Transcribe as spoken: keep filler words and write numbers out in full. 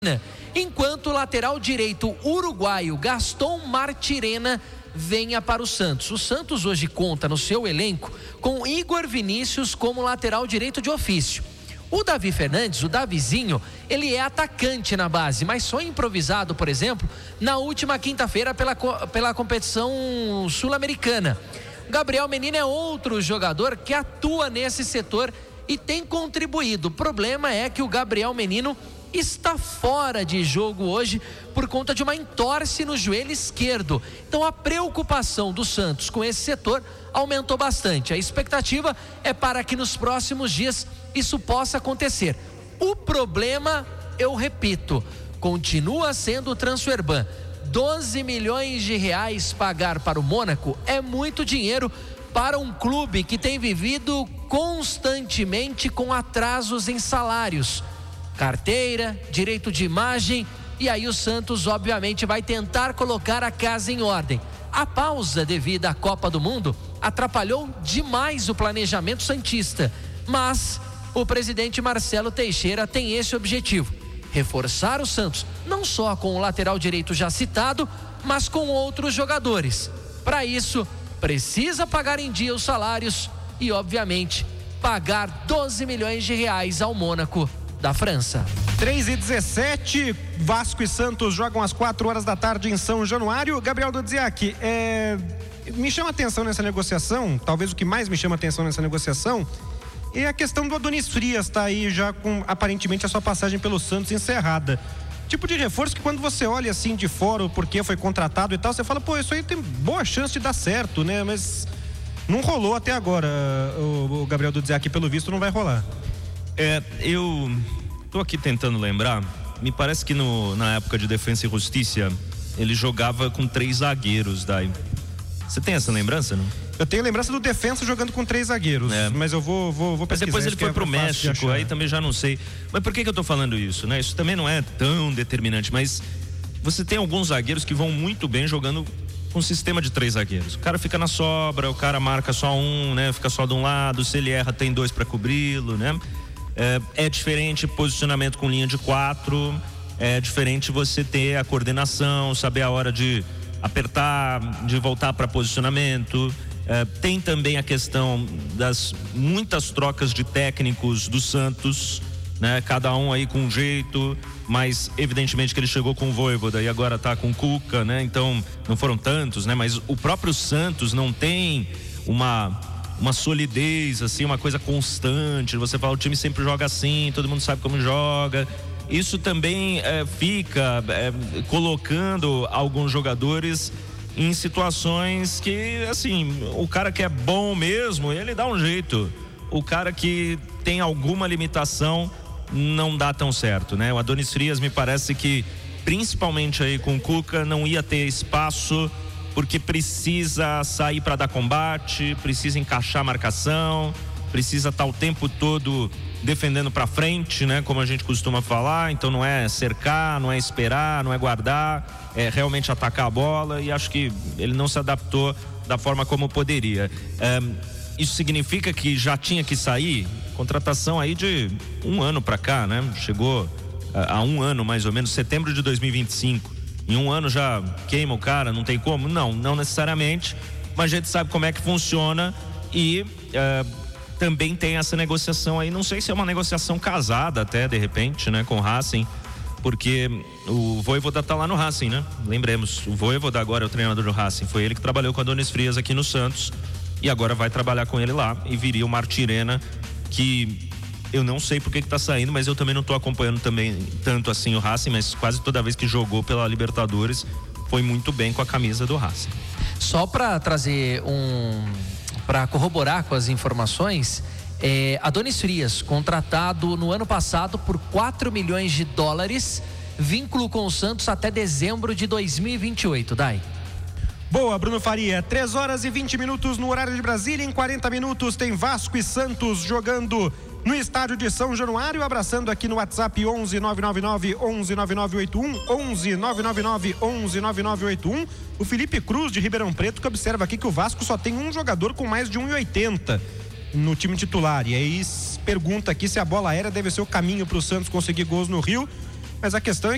enquanto o lateral direito uruguaio Gaston Martirena venha para o Santos. O Santos hoje conta no seu elenco com Igor Vinícius como lateral direito de ofício. O Davi Fernandes, o Davizinho, ele é atacante na base, mas só improvisado, por exemplo, na última quinta-feira pela, pela competição sul-americana. Gabriel Menino é outro jogador que atua nesse setor e tem contribuído. O problema é que o Gabriel Menino está fora de jogo hoje por conta de uma entorse no joelho esquerdo. Então a preocupação do Santos com esse setor aumentou bastante. A expectativa é para que nos próximos dias isso possa acontecer. O problema, eu repito, continua sendo o Transferban. doze milhões de reais pagar para o Mônaco é muito dinheiro para um clube que tem vivido constantemente com atrasos em salários, carteira, direito de imagem, e aí o Santos obviamente vai tentar colocar a casa em ordem. A pausa devido à Copa do Mundo atrapalhou demais o planejamento santista, mas o presidente Marcelo Teixeira tem esse objetivo: reforçar o Santos, não só com o lateral direito já citado, mas com outros jogadores. Para isso, precisa pagar em dia os salários e, obviamente, pagar doze milhões de reais ao Mônaco da França. três e dezessete, Vasco e Santos jogam às quatro horas da tarde em São Januário. Gabriel Dudziak, é, me chama a atenção nessa negociação, talvez o que mais me chama a atenção nessa negociação é a questão do Adonis Frias, tá aí já com aparentemente a sua passagem pelo Santos encerrada. Tipo de reforço que quando você olha assim de fora o porquê foi contratado e tal, você fala, pô, isso aí tem boa chance de dar certo, né? Mas não rolou até agora, o, o Gabriel Dudziak, pelo visto não vai rolar. É, eu tô aqui tentando lembrar, me parece que no, na época de Defensa e Justiça ele jogava com três zagueiros, daí. Você tem essa lembrança, não? Eu tenho lembrança do Defensa jogando com três zagueiros, é. mas eu vou, vou, vou pesquisar. Mas depois ele foi pro México, aí também já não sei. Mas por que que eu tô falando isso, né? Isso também não é tão determinante, mas você tem alguns zagueiros que vão muito bem jogando com um sistema de três zagueiros. O cara fica na sobra, o cara marca só um, né? Fica só de um lado, se ele erra tem dois para cobri-lo, né? É, é diferente posicionamento com linha de quatro, é diferente você ter a coordenação, saber a hora de apertar, de voltar para posicionamento. É, tem também a questão das muitas trocas de técnicos do Santos, né? Cada um aí com um jeito, mas evidentemente que ele chegou com o Vojvoda e agora tá com o Cuca, né? Então não foram tantos, né? Mas o próprio Santos não tem uma uma solidez, assim, uma coisa constante. Você fala, o time sempre joga assim, todo mundo sabe como joga. Isso também é, fica é, colocando alguns jogadores em situações que, assim, o cara que é bom mesmo, ele dá um jeito. O cara que tem alguma limitação não dá tão certo, né? O Adonis Frias me parece que, principalmente aí com o Cuca, não ia ter espaço, porque precisa sair para dar combate, precisa encaixar a marcação, precisa estar o tempo todo defendendo para frente, né? Como a gente costuma falar. Então não é cercar, não é esperar, não é guardar, é realmente atacar a bola, e acho que ele não se adaptou da forma como poderia. É, isso significa que já tinha que sair? Contratação aí de um ano para cá, né? Chegou há um ano mais ou menos, setembro de dois mil e vinte e cinco. Em um ano já queima o cara, não tem como? Não, não necessariamente, mas a gente sabe como é que funciona e é, também tem essa negociação aí, não sei se é uma negociação casada até, de repente, né, com o Racing, porque o Vojvoda tá lá no Racing, né? Lembremos, o Vojvoda agora é o treinador do Racing, foi ele que trabalhou com a Adonis Frias aqui no Santos e agora vai trabalhar com ele lá, e viria o Martirena, que eu não sei por que que tá saindo, mas eu também não tô acompanhando também tanto assim o Racing, mas quase toda vez que jogou pela Libertadores foi muito bem com a camisa do Racing. Só para trazer um, para corroborar com as informações, é, Adonis Frias, contratado no ano passado por quatro milhões de dólares, vínculo com o Santos até dezembro de dois mil e vinte e oito, Dai. Boa, Bruno Faria, três horas e vinte minutos no horário de Brasília. Em quarenta minutos tem Vasco e Santos jogando no estádio de São Januário. Abraçando aqui no WhatsApp onze nove nove nove onze nove nove oito um, onze nove nove nove onze nove nove oito um. O Felipe Cruz de Ribeirão Preto, que observa aqui que o Vasco só tem um jogador com mais de um e oitenta no time titular, e aí pergunta aqui se a bola aérea deve ser o caminho para o Santos conseguir gols no Rio. Mas a questão é